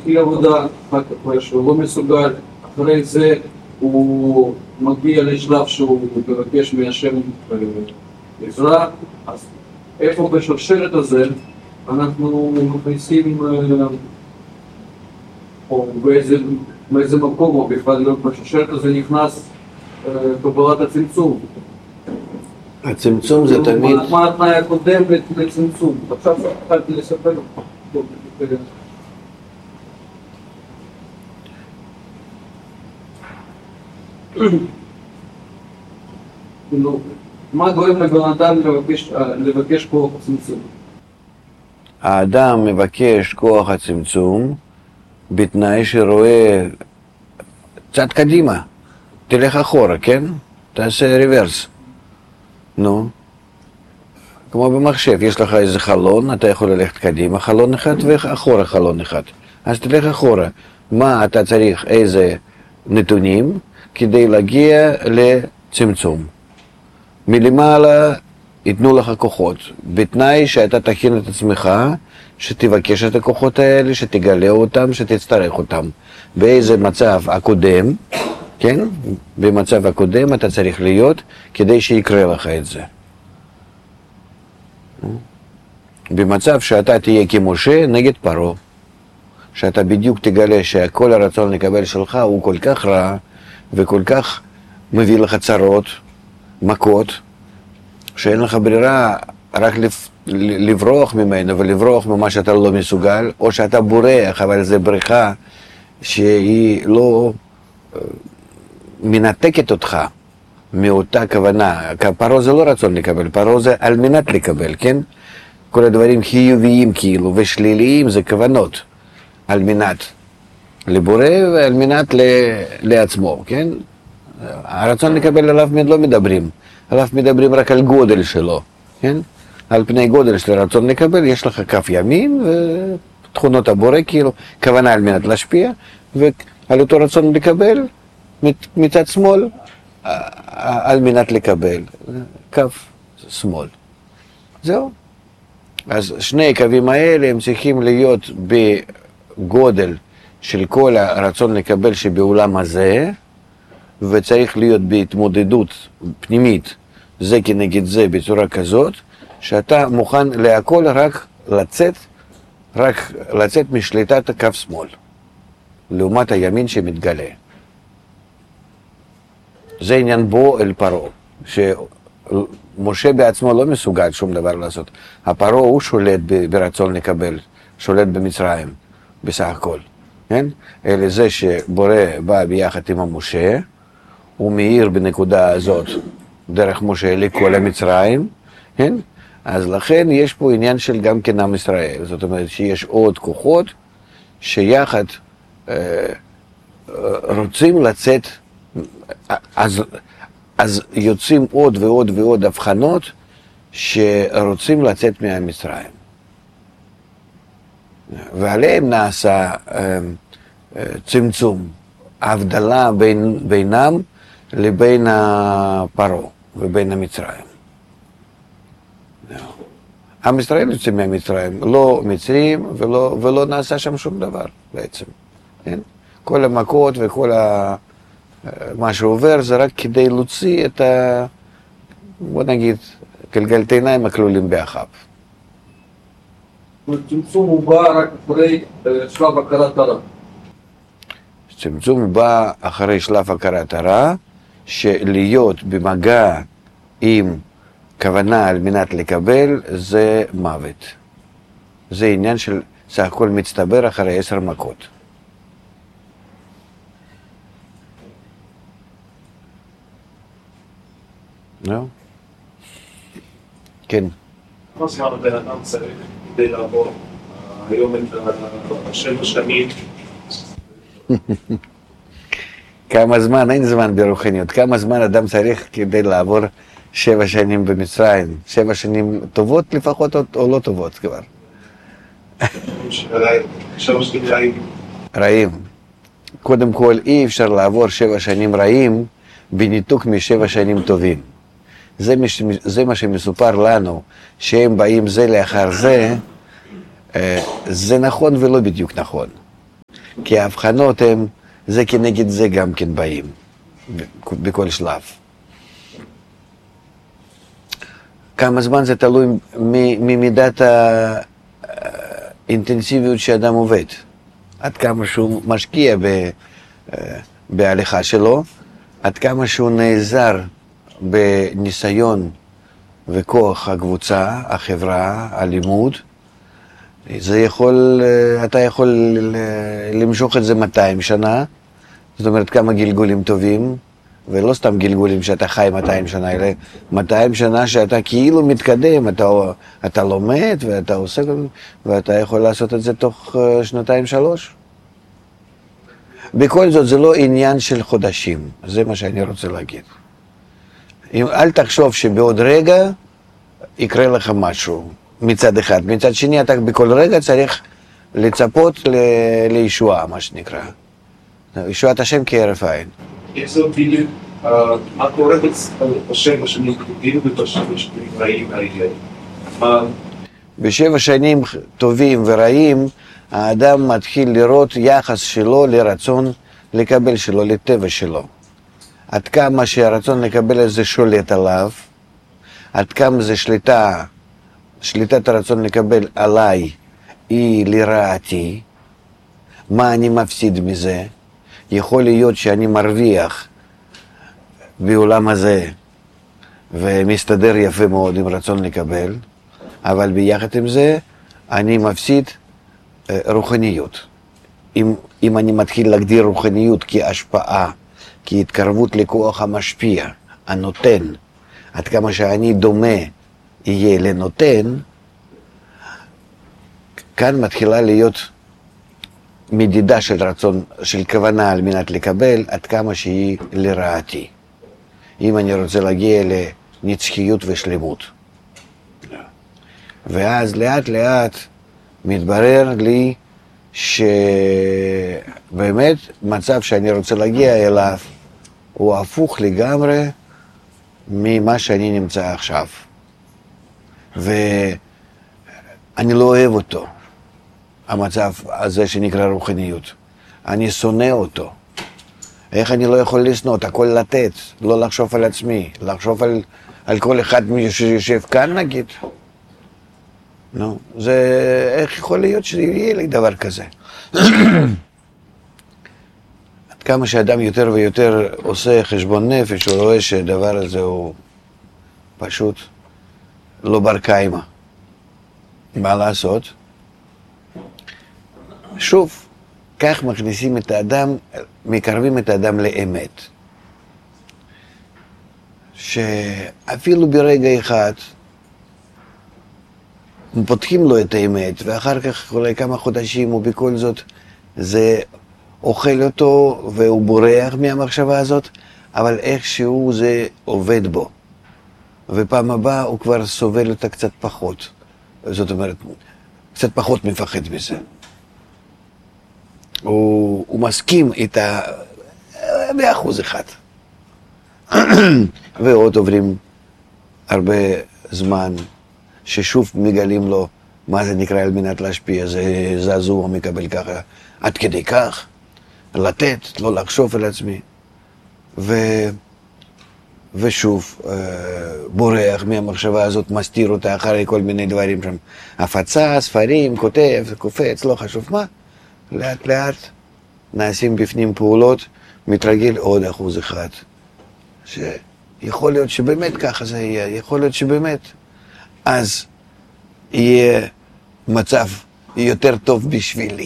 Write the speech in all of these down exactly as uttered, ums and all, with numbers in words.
מתחיל עבודה, אחרי שהוא לא מסוגל, אחרי זה הוא מגיע לשלב שהוא מבקש מהשם עזרה, אז איפה בשרשרת הזה אנחנו מכניסים, או באיזה, באיזה מקום, או בכלל בשרשרת הזה נכנס קבלת הצמצום. הצמצום זה תמיד... מה התנאי הקודם לצמצום? עכשיו התחלתי לספר. מה גורם לבן אדם לבקש כוח הצמצום? האדם מבקש כוח הצמצום בתנאי שרואה צד קדימה. תלך אחורה, כן? תעשה ריברס. נו. כמו במחשב, יש לך איזה חלון, אתה יכול ללכת קדימה חלון אחד ואחורה חלון אחד. אז תלך אחורה. מה אתה צריך, איזה נתונים, כדי להגיע לצמצום. מלמעלה ייתנו לך כוחות, בתנאי שאתה תכין את עצמך, שתבקש את הכוחות האלה, שתגלה אותם, שתצטרך אותם. באיזה מצב הקודם, כן? במצב הקודם אתה צריך להיות כדי שיקרה לך את זה. במצב שאתה תהיה כמשה נגד פרעה, שאתה בדיוק תגלה שכל הרצון לקבל שלך הוא כל כך רע וכל כך מביא לך צרות, מכות, שאין לך ברירה רק לברוח ממנו ולברוח ממה שאתה לא מסוגל, או שאתה בורח, אבל זה בריחה שהיא לא מנתקת אותך מאותה כוונה. פרעה זה לא רצון לקבל, פרעה זה על מנת לקבל, כן? כל הדברים חיוביים כאילו ושליליים זה כוונות, על מנת לבורא ועל מנת ל... לעצמו, כן? הרצון לקבל עליו לא מדברים, עליו מדברים רק על גודל שלו, כן? על פני גודל של הרצון לקבל יש לך כף ימין ותכונות הבורא כאילו, כוונה על מנת להשפיע, ועל אותו רצון לקבל מצד שמאל על מנת לקבל, כף שמאל. זהו. אז שני הקווים האלה הם צריכים להיות בגודל של כל הרצון לקבל שבעולם הזה, וצריך להיות בהתמודדות פנימית זה כנגד זה בצורה כזאת, שאתה מוכן להכל רק לצאת, רק לצאת משליטת הקו שמאל, לעומת הימין שמתגלה. זה עניין בו אל פרעה, שמשה בעצמו לא מסוגל שום דבר לעשות. הפרעה הוא שולט ברצון לקבל, שולט במצרים, בסך הכל. כן? אלא זה שבורא בא ביחד עם המשה, הוא מאיר בנקודה הזאת, דרך משה לכל המצרים, כן? אז לכן יש פה עניין של גם כן עם ישראל, זאת אומרת שיש עוד כוחות שיחד אה, רוצים לצאת, אז, אז יוצאים עוד ועוד ועוד הבחנות שרוצים לצאת מהמצרים. ועליהם נעשה אה, אה, צמצום, ההבדלה בין, בינם לבין הפרעה ובין המצרים. עם ישראל יוצא מהמצרים, לא מצרים ולא, ולא נעשה שם שום דבר בעצם. כן? כל המכות וכל ה... מה שעובר זה רק כדי להוציא את ה... בוא נגיד, גלגלת עיניים הכלולים באחיו. צמצום הוא בא רק אחרי שלב הכרת הרע. צמצום בא אחרי שלב הכרת הרע, שלהיות במגע עם כוונה על מנת לקבל זה מוות. זה עניין של סך הכל מצטבר אחרי עשר מכות. לא? כן. כמה זמן הבן אדם צריך כדי לעבור היום את השבע שנים? כמה זמן? אין זמן ברוחניות. כמה זמן אדם צריך כדי לעבור שבע שנים במצרים? שבע שנים טובות לפחות או לא טובות כבר? שבע שנים רעים. רעים. קודם כל אי אפשר לעבור שבע שנים רעים בניתוק משבע שנים טובים. זה, זה מה שמסופר לנו, שהם באים זה לאחר זה, זה נכון ולא בדיוק נכון. כי ההבחנות הם, זה כנגד זה גם כן באים, בכל שלב. כמה זמן זה תלוי ממידת האינטנסיביות שאדם עובד. עד כמה שהוא משקיע ב, בהליכה שלו, עד כמה שהוא נעזר בניסיון וכוח הקבוצה, החברה, הלימוד, זה יכול, אתה יכול למשוך את זה מאתיים שנה, זאת אומרת כמה גלגולים טובים, ולא סתם גלגולים שאתה חי מאתיים שנה, אלא מאתיים שנה שאתה כאילו מתקדם, אתה, אתה לומד ואתה עושה, ואתה יכול לעשות את זה תוך שנתיים שלוש. בכל זאת זה לא עניין של חודשים, זה מה שאני רוצה להגיד. אם, אל תחשוב שבעוד רגע יקרה לך משהו מצד אחד, מצד שני אתה בכל רגע צריך לצפות ל, לישועה, מה שנקרא. ישועת השם כהרף עין. איך זה בדיוק, מה קורה בשבע שנים טובים ובשבע שנים רעים האלה? בשבע שנים טובים ורעים, האדם מתחיל לראות יחס שלו לרצון לקבל שלו, לטבע שלו. עד כמה שהרצון לקבל הזה שולט עליו, עד כמה זה שליטה, שליטת הרצון לקבל עליי היא לרעתי, מה אני מפסיד מזה? יכול להיות שאני מרוויח בעולם הזה ומסתדר יפה מאוד עם רצון לקבל, אבל ביחד עם זה אני מפסיד רוחניות. אם, אם אני מתחיל להגדיר רוחניות כהשפעה, כהתקרבות לכוח המשפיע, הנותן, עד כמה שאני דומה יהיה לנותן, כאן מתחילה להיות מדידה של רצון, של כוונה על מנת לקבל, עד כמה שהיא לרעתי. אם אני רוצה להגיע לנצחיות ושלמות. ואז לאט לאט מתברר לי שבאמת מצב שאני רוצה להגיע אליו הוא הפוך לגמרי ממה שאני נמצא עכשיו. ואני לא אוהב אותו, המצב הזה שנקרא רוחניות. אני שונא אותו. איך אני לא יכול לשנות? הכל לתת, לא לחשוב על עצמי, לחשוב על, על כל אחד שיושב כאן נגיד. נו, זה, איך יכול להיות שיהיה לי דבר כזה? עד כמה שאדם יותר ויותר עושה חשבון נפש, הוא רואה שהדבר הזה הוא פשוט לא בר קיימא. מה לעשות? שוב, כך מכניסים את האדם, מקרבים את האדם לאמת. שאפילו ברגע אחד פותחים לו את האמת, ואחר כך אולי כמה חודשים, ובכל זאת זה אוכל אותו והוא בורח מהמחשבה הזאת, אבל איכשהו זה עובד בו. ופעם הבאה הוא כבר סובל אותה קצת פחות. זאת אומרת, קצת פחות מפחד מזה. הוא, הוא מסכים איתה באחוז אחד. ועוד עוברים הרבה זמן ששוב מגלים לו מה זה נקרא על מנת להשפיע, זה זעזוע מקבל ככה, עד כדי כך, לתת, לא לחשוב על עצמי. ו... ושוב, בורח מהמחשבה הזאת, מסתיר אותה אחרי כל מיני דברים שם. הפצה, ספרים, כותב, קופץ, לא חשוב מה. לאט לאט נעשים בפנים פעולות, מתרגל עוד אחוז אחד. שיכול להיות שבאמת ככה זה יהיה, יכול להיות שבאמת. אז יהיה מצב יותר טוב בשבילי.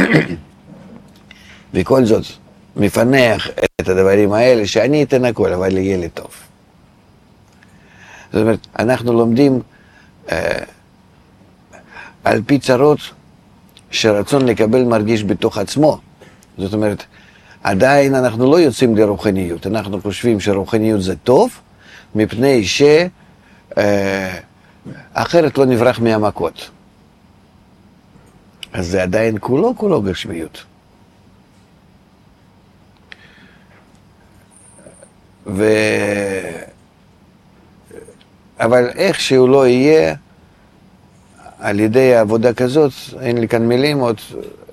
בכל זאת, מפנח את הדברים האלה, שאני אתן הכל, אבל יהיה לי טוב. זאת אומרת, אנחנו לומדים אה, על פי צרות שרצון לקבל מרגיש בתוך עצמו. זאת אומרת, עדיין אנחנו לא יוצאים לרוחניות, אנחנו חושבים שרוחניות זה טוב, מפני ש... אה, אחרת לא נברח מהמכות. אז זה עדיין כולו כולו גשמיות. ו... אבל איך שהוא לא יהיה, על ידי העבודה כזאת, אין לי כאן מילים עוד,